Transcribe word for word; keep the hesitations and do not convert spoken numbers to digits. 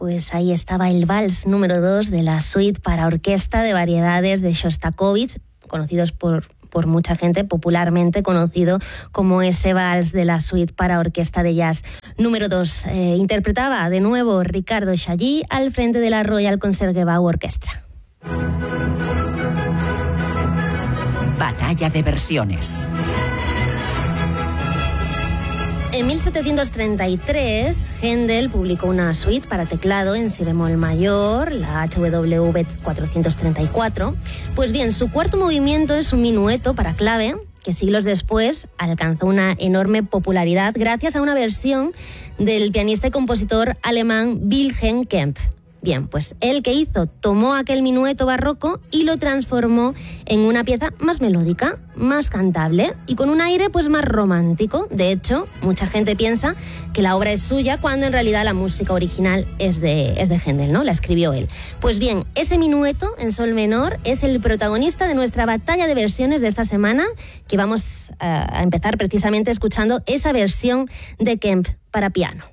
Pues ahí estaba el vals número dos de la suite para orquesta de variedades de Shostakovich, conocidos por, por mucha gente, popularmente conocido como ese vals de la suite para orquesta de jazz número dos. Eh, interpretaba de nuevo Ricardo Chailly al frente de la Royal Concertgebouw Orchestra. Batalla de versiones. En mil setecientos treinta y tres, Händel publicó una suite para teclado en si bemol mayor, la H W V cuatrocientos treinta y cuatro. Pues bien, su cuarto movimiento es un minueto para clave, que siglos después alcanzó una enorme popularidad gracias a una versión del pianista y compositor alemán Wilhelm Kempff. Bien, pues él, ¿qué hizo? Tomó aquel minueto barroco y lo transformó en una pieza más melódica, más cantable y con un aire pues más romántico. De hecho, mucha gente piensa que la obra es suya cuando en realidad la música original es de, es de Händel, ¿no? La escribió él. Pues bien, ese minueto en sol menor es el protagonista de nuestra batalla de versiones de esta semana, que vamos a, a empezar precisamente escuchando esa versión de Kempff para piano.